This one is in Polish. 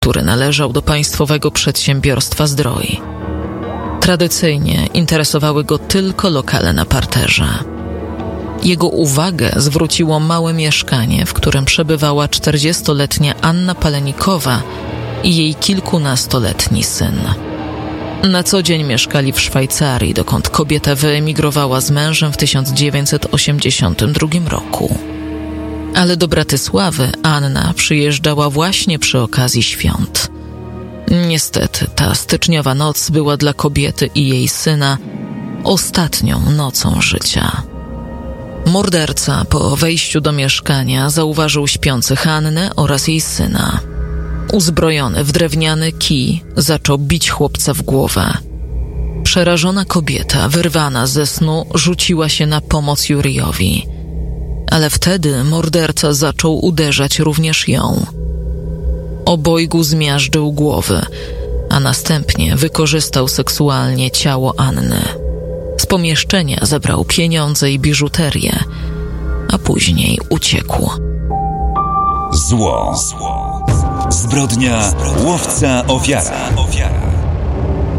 który należał do Państwowego Przedsiębiorstwa Zdrój. Tradycyjnie interesowały go tylko lokale na parterze. Jego uwagę zwróciło małe mieszkanie, w którym przebywała 40-letnia Anna Palenikowa i jej kilkunastoletni syn. Na co dzień mieszkali w Szwajcarii, dokąd kobieta wyemigrowała z mężem w 1982 roku. Ale do Bratysławy Anna przyjeżdżała właśnie przy okazji świąt. Niestety, ta styczniowa noc była dla kobiety i jej syna ostatnią nocą życia. Morderca po wejściu do mieszkania zauważył śpiących Annę oraz jej syna. Uzbrojony w drewniany kij zaczął bić chłopca w głowę. Przerażona kobieta, wyrwana ze snu, rzuciła się na pomoc Jurijowi. Ale wtedy morderca zaczął uderzać również ją. Obojgu zmiażdżył głowy, a następnie wykorzystał seksualnie ciało Anny. Z pomieszczenia zabrał pieniądze i biżuterię, a później uciekł. Zło. Zbrodnia, łowca, ofiara.